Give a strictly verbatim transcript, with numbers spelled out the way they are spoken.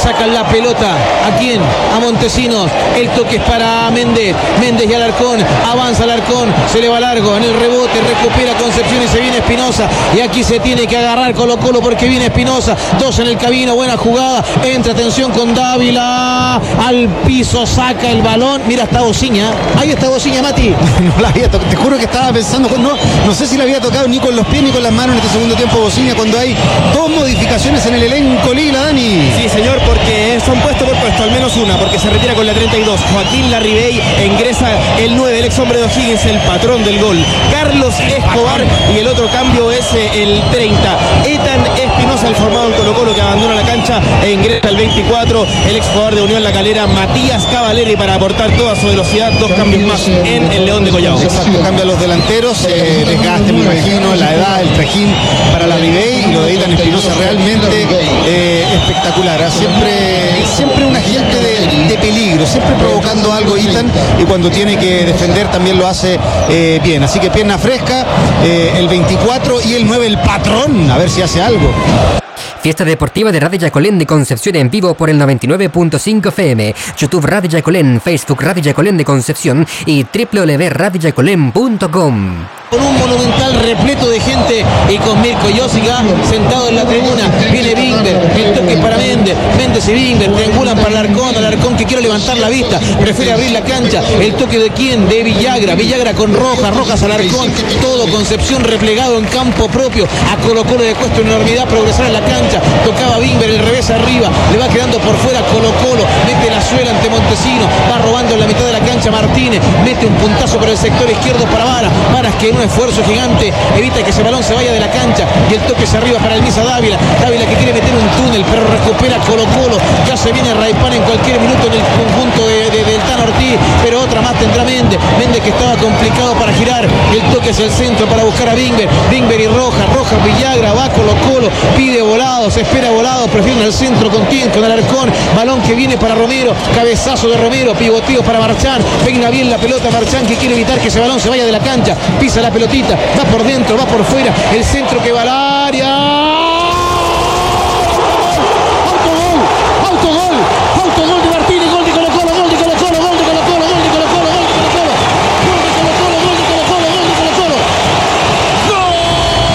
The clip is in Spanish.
sacan la pelota. ¿A quién? A Montesinos. El toque es para Méndez. Méndez y Alarcón. Avanza Alarcón. Se le va largo. En el rebote recupera Concepción y se viene Espinosa. Y aquí se tiene que agarrar Colo Colo porque viene Espinosa. Dos en el camino. Buena jugada. Entra, atención con Dávila. Al piso. Saca el balón. Mira, está Bociña. Ahí está Bociña, Mati. No la había tocado. Te juro que estaba pensando. No, no sé si la había tocado ni con los pies ni con las manos en este segundo tiempo Bociña, cuando hay dos modificaciones en el elenco Lila, Dani. Sí, señor, porque son puesto por puesto, al menos una, porque se retira con la treinta y dos. Joaquín Larribey, e ingresa el nueve, el ex hombre de O'Higgins, el patrón del gol. Carlos Escobar, y el otro cambio es el treinta. Ethan Espinosa, el formado en Colo Colo, que abandona la cancha e ingresa el veinticuatro, el ex jugador de Unión La Calera, Matías Cavaleri, para aportar toda su velocidad. Dos cambios más en el León de Collao. Exacto, cambia a los delanteros, eh, desgaste, me imagino, la edad, el trajín para Larribey, y lo de Ethan Espinosa realmente eh, espectacular. ¿eh? Siempre, siempre un agente de, de peligro, siempre provocando algo Ethan, y cuando tiene que defender también lo hace eh, bien. Así que pierna fresca, eh, el veinticuatro y el nueve, el patrón, a ver si hace algo. Fiesta deportiva de Radio Yacolén de Concepción en vivo por el noventa y nueve punto cinco F M, YouTube Radio Yacolén, Facebook Radio Yacolén de Concepción y w w w punto radio yacolén punto com. Con un monumental repleto de gente y con Mirko Josiga sentado en la tribuna. Viene Bingber, el toque para Méndez. Méndez y Bingber triangulan para Alarcón. Alarcón que quiere levantar la vista, prefiere abrir la cancha. El toque de quién? De Villagra. Villagra con Rojas, Rojas Alarcón. Todo Concepción replegado en campo propio. A Colo Colo le cuesta una enormidad progresar en la cancha. Tocaba Bingber, el revés arriba. Le va quedando por fuera Colo Colo. Mete la suela ante Montesino. Va robando en la mitad de la cancha Martínez. Mete un puntazo por el sector izquierdo para Varas. Varas que en un esfuerzo gigante evita que ese balón se vaya de la cancha, y el toque se arriba para el Misa Dávila. Dávila que quiere meter un túnel, pero recupera Colo Colo. Ya se viene Raipán en cualquier minuto en el conjunto de, de, del Tan Ortiz, pero otra más tendrá Méndez. Méndez que estaba complicado para girar, y el toque es el centro para buscar a Bingber. Bingber y Rojas, Rojas Villagra, va Colo Colo, pide volados, espera volados, prefieren el centro con Tien, con Alarcón. Balón que viene para Romero, cabezazo de Romero, pivoteo para Marchán, peina bien la pelota Marchán, que quiere evitar que ese balón se vaya de la cancha, pisa la pelotita, va por dentro, va por fuera, el centro que va al área.